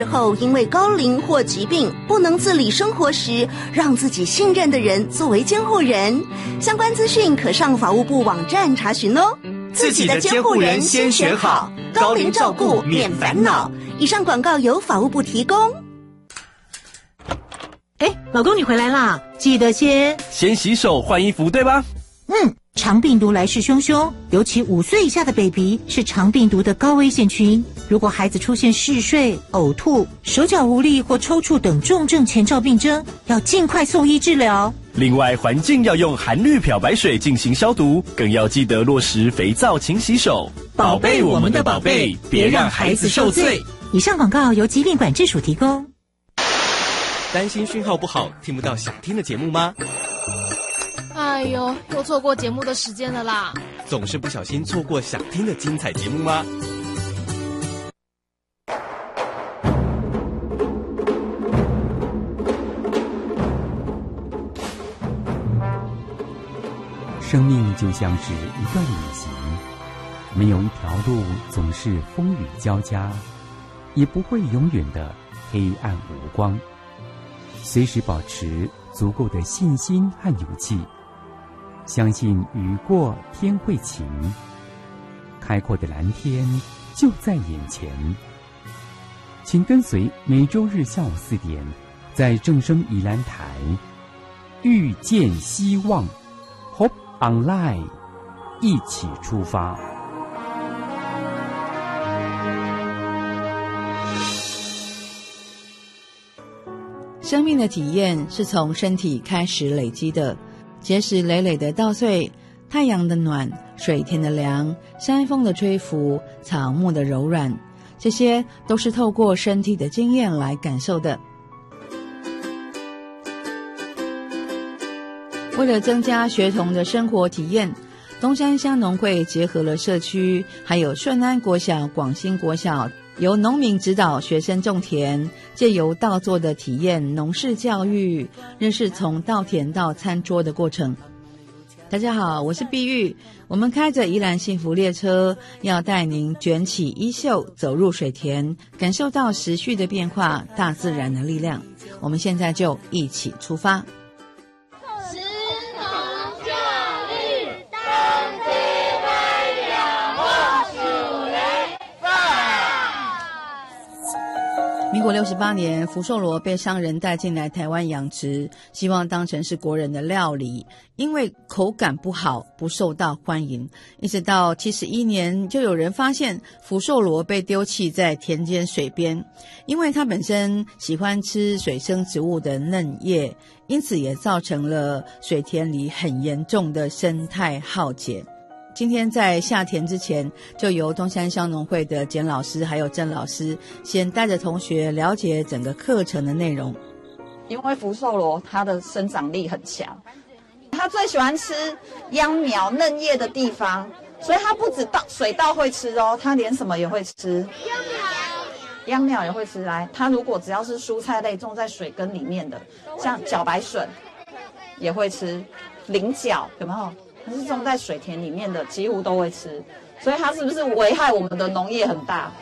之后因为高龄或疾病不能自理生活时，让自己信任的人作为监护人。相关资讯可上法务部网站查询哦。 自己的监护人先选好，高龄照顾免烦恼。 以上广告由法务部提供。 老公你回来啦，记得先洗手换衣服，对吧？ 肠病毒来势汹汹，尤其5岁以下的 baby 是肠病毒的高危险群。如果孩子出现嗜睡、呕吐、手脚无力或抽搐等重症前兆病征，要尽快送医治疗。 另外，环境要用含氯漂白水进行消毒，更要记得落实肥皂勤洗手。宝贝我们的宝贝，别让孩子受罪。 以上广告由疾病管制署提供。 担心讯号不好，听不到想听的节目吗？ 哎呦，又错过节目的时间了啦！ 总是不小心错过想听的精彩节目吗？ 生命就像是一段旅行，没有一条路总是风雨交加，也不会永远的黑暗无光。随时保持足够的信心和勇气，相信雨过天会晴，开阔的蓝天就在眼前。请跟随每周日下午4点，在正声宜兰台遇见希望 Hope Online 一起出发。 生命的体验是从身体开始累积的，结实累累的稻穗，太阳的暖，水天的凉，山风的吹拂，草木的柔软，这些都是透过身体的经验来感受的。为了增加学童的生活体验，东山乡农会结合了社区，还有顺安国小、广兴国小，由农民指导学生种田，借由稻作的体验农事教育，认识从稻田到餐桌的过程。大家好，我是碧玉，我们开着宜兰幸福列车，要带您卷起衣袖，走入水田，感受到时序的变化，大自然的力量。我们现在就一起出发。民国68年，福寿螺被商人带进来台湾养殖，希望当成是国人的料理，因为口感不好，不受到欢迎。一直到71年，就有人发现福寿螺被丢弃在田间水边，因为它本身喜欢吃水生植物的嫩叶，因此也造成了水田里很严重的生态浩劫。今天在下田之前，就由东山乡农会的简老师还有郑老师先带着同学了解整个课程的内容。 因为福寿螺它的生长力很强，它最喜欢吃秧苗嫩叶的地方，所以它不止水稻会吃哦，它连什么也会吃。秧苗也会吃。来，它如果只要是蔬菜类种在水根里面的，像茭白笋也会吃，菱角有没有？它是种在水田里面的，几乎都会吃，所以它是不是危害我们的农业很大？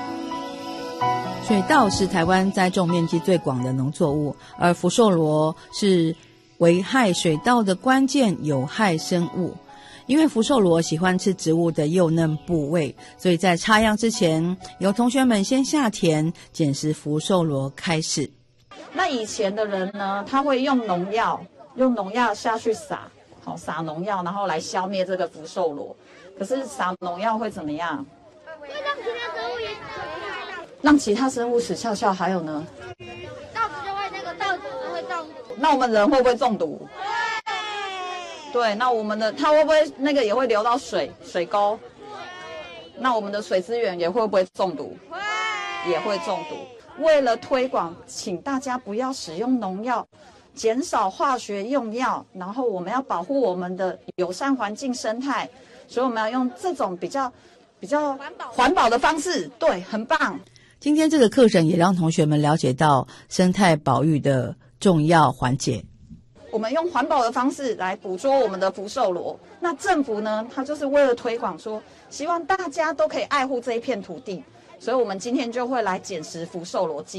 水稻是台湾栽种面积最广的农作物，而福寿螺是危害水稻的关键有害生物。因为福寿螺喜欢吃植物的幼嫩部位，所以在插秧之前，由同学们先下田捡拾福寿螺开始。 那以前的人呢，他会用农药下去撒。撒农药，然后来消灭这个福寿螺。可是撒农药会怎么样？会让其他生物死翘翘。还有呢？ 稻子就会稻子会中毒。 那我们人会不会中毒？对，那我们的它会不会也会流到水沟？那我们的水资源也会不会中毒？也会中毒。为了推广，请大家不要使用农药。减少化学用药，然后我们要保护我们的友善环境生态，所以我们要用这种比较环保的方式。对，很棒。 今天这个课程也让同学们了解到生态保育的重要环节。 我们用环保的方式来捕捉我们的福寿螺。那政府呢，它就是为了推广说，希望大家都可以爱护这一片土地， 所以我们今天就会来捡拾福寿螺